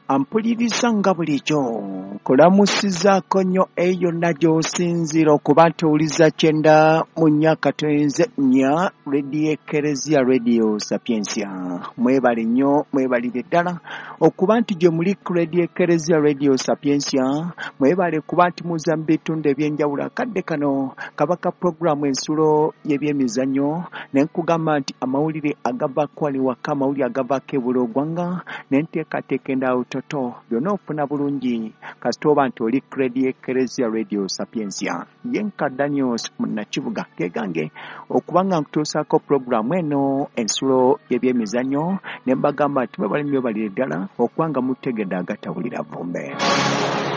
Ampuliriza nga bulijjo kulamusizaako nnyo eyo yonna gy'osinziira okuba ntowuliza kyenda mu nnyaka tenze nnya Radio Eklezia Radio Sapiensia. Mwebale nnyo, mwebalire ddala okuba nti gye muli ku Radio Eklezia Radio Sapiensia. Mwebale kuba nti muza mu bitundu eby'enjawulo. Akadde kano kabaka programu ensulo y'ebyemizannyo ne nkugamba nti amawulire agavaako wali waka, amawulire agavaako ebulogwanga ne nteekateeka endaawo toto byonna ofuna bulungi kasita oba nti oli Radio Eklezia Radio Sapiensia. Ye nka Daniels Munnakibuga gegange okuba nga nkutuusaako programu eno ensulo y'ebyemizannyo ne mbagamba nti mwebalire ddala okuba nga mutegedde agatawulira vumbe.